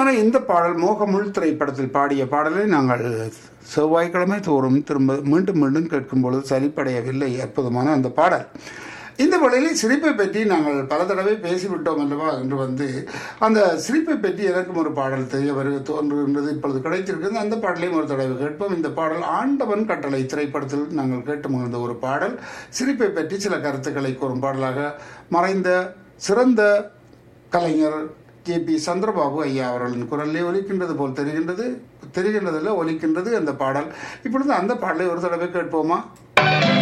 அருமையான இந்த பாடல் மோகமுள் திரைப்படத்தில் பாடிய பாடலை நாங்கள் செவ்வாய்க்கிழமை தோறும் திரும்ப மீண்டும் மீண்டும் கேட்கும் பொழுது சலிப்படையவில்லை. அற்புதமான அந்த பாடல். இந்த வேளையில் சிரிப்பை பற்றி நாங்கள் பல தடவை பேசிவிட்டோம் அல்லவா என்று அந்த சிரிப்பை பற்றி எனக்கும் ஒரு பாடல் தெரிய தோன்றுகின்றது, இப்பொழுது கிடைத்திருக்கிறது. அந்த பாடலையும் ஒரு தடவை கேட்போம். இந்த பாடல் ஆண்டவன் கட்டளை திரைப்படத்தில் நாங்கள் கேட்டு மகிழ்ந்த ஒரு பாடல். சிரிப்பை பற்றி சில கருத்துக்களை கூறும் பாடலாக மறைந்த சிறந்த கலைஞர் KP சந்திரபாபு ஐயா அவர்களின் குரலிலே ஒலிக்கின்றது போல் தெரிகின்றதில் ஒலிக்கின்றது அந்த பாடல். இப்பொழுது அந்த பாடலை ஒரு தடவை கேட்போமா?